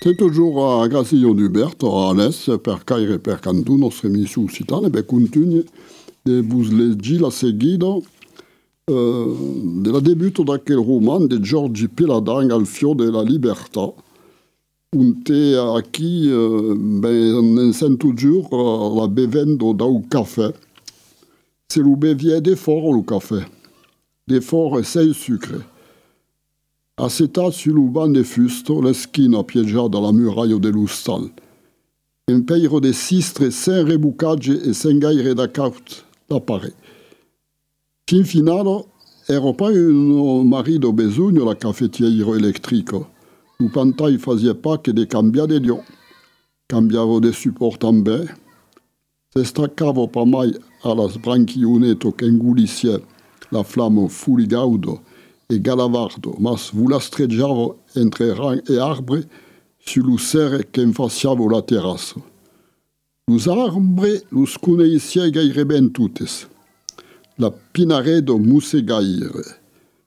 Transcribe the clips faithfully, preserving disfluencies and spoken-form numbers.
C'est toujours a Gracillon d'Hubert, a l'est, per caire per cantu, nostra emissione occitana, e continue de vous leggi la seguida eh, della debutto d'aquel roman de Giorgi Peladan al fio de la libertà, un te a qui eh, ben, en sent toujours uh, la bevendo da un caffè. Se lo bevie de fort lo caffè, de fort e sei sucre. Assetat sul banc de fusto, l'eschina pieggiata alla muraia dell'ustal. Un peiro de sistre sen rebucagge e sen gaire da caut da pare. Fin finale, ero pas un marito besugno la caffettiera elettrica. Lo pantai fasia pas che de cambiare de lion. Cambiavo de support també. Se staccavo pa mai alla sbranchioneto che ingulissie la flamme fuligaudo e galavardo, mas vu la streggiavo entre rang e arbre sullo serre che infaciavo la terrazza. Los arbre los cuneissie gaire ben tutes. La pinaredo musse gaire.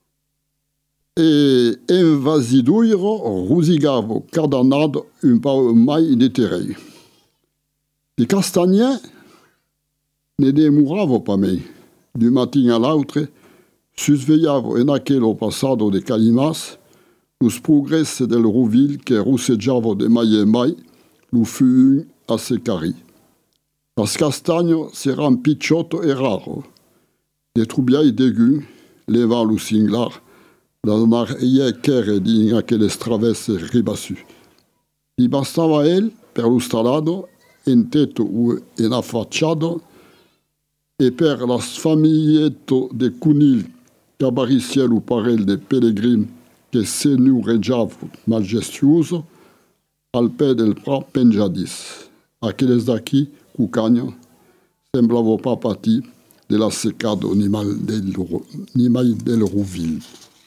E invasiduiro rusigavo cardanado un pa mai de terrei. Di castagne ne demuravo pa mei. Du matin a l'altre, susveiavo en aquello passado de Calimas, los progressi del rovil che russeggiavo de mai e mai, lo fu un a secari. Las castagno seran picciotto e raro. De trubiai degu, leva lo singlar, la narie chere di in aquelle stravesse ribassu. Li bastava el, per lo stallado, en tetto o en affacciado, e per las familietto de cunil cabariciel parel de pellegrin che se nu reggiavo majestuoso, al pe del pra penjadis. Aqueles daqui, cucagna, semblavo pa pati de la secado ni mal del, ni mai del rovil.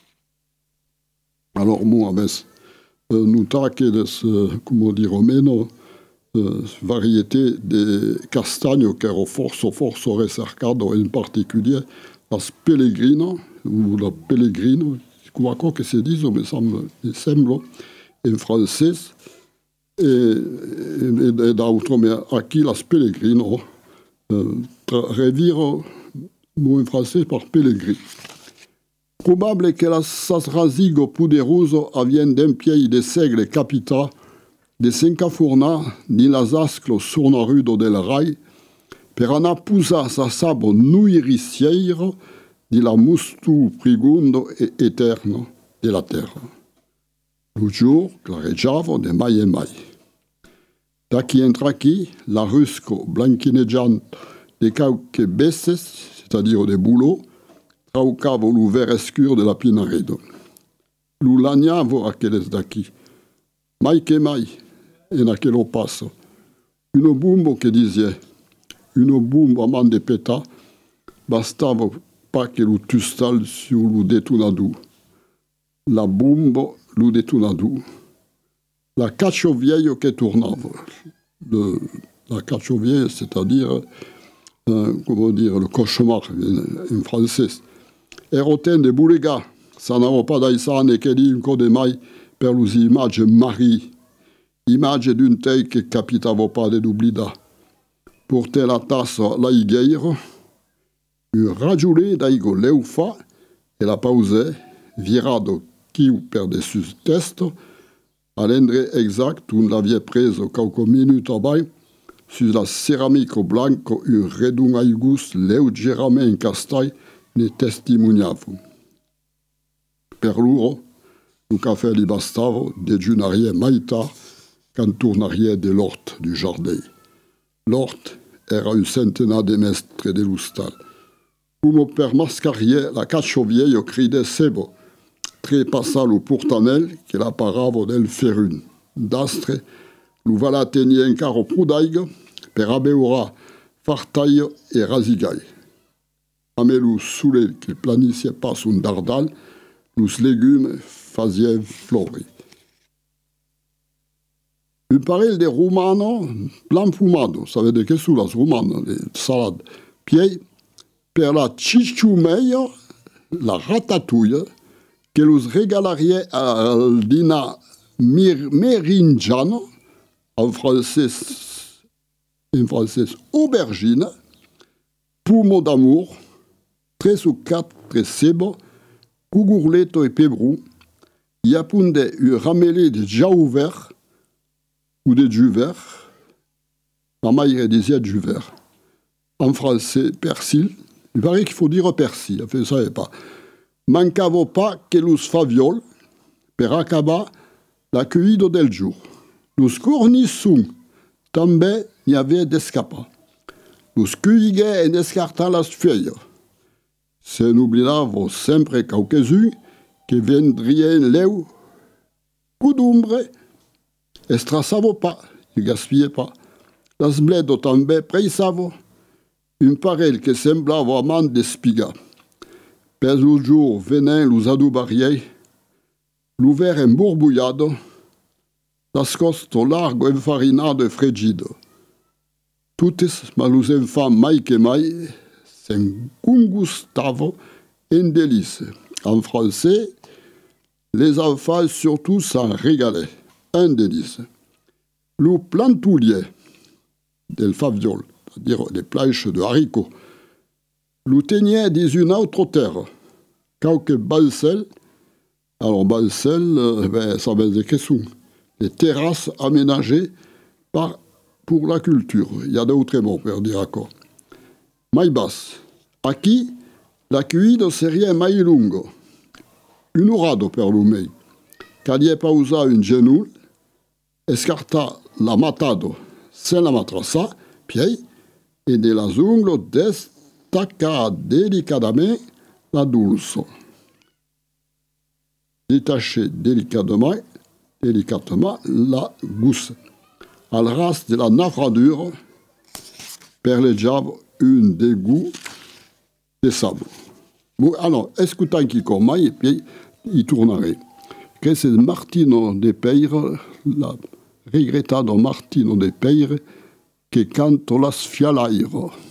Alors, mo aves uh, notat que des, uh, como dire meno, uh, variété de castagno che ero forzo, forzo recercado, in particulier las pellegrino, ou la pellegrino, quoi que se dise, me semble, me semblo, en francés, e, e, e d'autres, mais aquí las pellegrino, uh, reviro, mo en francés par pellegrin. Probable che la sasrazigo puderoso avvien d'un piei de segle capita, de s'encafurna di las asclo surnarudo del rai, per anar pusa sa sabo nuiriciero di la mustu prigundo e eterno de la terra. Lo giur clareggiavo de mai e mai. Da chi entra qui, la rusco blanchineggiant de cauche besses, c'est-à-dire de bouleaux, traucavo lo vere scur de la pinaredo. Lo lagnavo aqueles daqui. Mai che mai, en aquello passo. Uno bumbo che disie, uno bumbo a man de peta, bastava pa che lo tustal su lo detunadu. La bumbo lo detunadu. La caccio vieio che tornavo. Le, la caccio vieio, c'est-à-dire, euh, comment dire, le cauchemar en, en français. Eroten de bulega, sa n'avo pas d'aisane che di un code mai per los image mari, image d'un tei che capitavo pas de dublida. Porte la tassa la higueiro, un ragiulé d'aigo leufa, e la pause, virado chiu per de sus testo, all'endre exact un l'avie preso cauco minuto bai, sus la ceramico blanco un redung aigus leggeramente incastai, ne testimoniavo. Per loro, lo caffè li bastavo dejunarie maita can tornarie de l'ort du jardin. L'ort era un centenar de mestre de l'ustal. Come per mascarie la caccio vieio cride sebo, trepassa lo portanel che la paravo del ferun. D'astre, lo vala tenie encaro prudaiga per abeura fartaio e rasigai. Amelu soule che planissie pas un dardal, los légumes fazien flori. Un parel de romano plan fumado, savete che su las romano, le salade, piei per la cicciumeia, la ratatouille, che los regalarie al dina mir, meringiano, en français, en français aubergine, poumon d'amour, tres ou quatre sebo, cugourleto et pébrou, yapunde u ramélé de jaou vert ou de jus vert, maman il disait du vert. En français, persil, il paraît qu'il faut dire persil, enfin, ça n'est pas. Mancavo pas que los faviol, per acabar la cuido del jour. Los cornissons, també n'y avait d'escapa. Los cuigues en escartant las feuilles. Se n'oubliava sempre quelques-uns que vendrien l'eu, coup d'ombre, estrassavo pas, ne gaspillait pas. Las bledo també preissavo, un parell que semblava amant d'espiga. Per un jour venant los adobariei, l'ouvert embourbouillado, l'ascosto largo enfarinado e fregido. Toutes, ma los enfants mai que mai, s'engustavo en délice. En français, les enfants surtout s'en régalaient. Un délice. Le plantoulier del faviol, c'est-à-dire des planches de haricots, le teignait dans une autre terre. Quelques balsels, alors balsels, euh, ben, ça veut dire que sont les terrasses aménagées par, pour la culture. Il y a d'autres mots pour dire encore. Maibas. Aquí, la cuida seria mai lungo. Un orado per l'umei. Calie pausa un genoul, escarta la matado sen la matrassa, piei, e de las unglo destaca delicadamente la dulce. Détacher délicatement, délicatement la gousse. Al ras de la nafradure, perleggiava un dégoût de sable. Bon, alors, écoutant qui commaille, et puis il tournerait. Que c'est Martino de Peire, la regrettado Martino de Peire, que canto las fialairo.